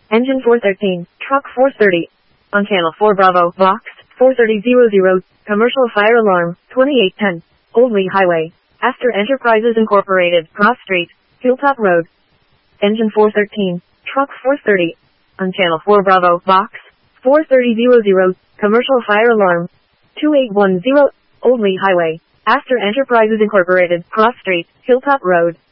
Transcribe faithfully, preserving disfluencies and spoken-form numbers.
Engine four thirteen, truck four thirty. On channel four Bravo, box, four thirty hundred, commercial fire alarm, twenty-eight ten, Old Lee Highway, Astor Enterprises Incorporated, Cross Street, Hilltop Road. Engine four thirteen, truck four thirty. On channel four Bravo, box, four thirty hundred, commercial fire alarm, two eight one zero, Old Lee Highway, Astor Enterprises Incorporated, Cross Street, Hilltop Road.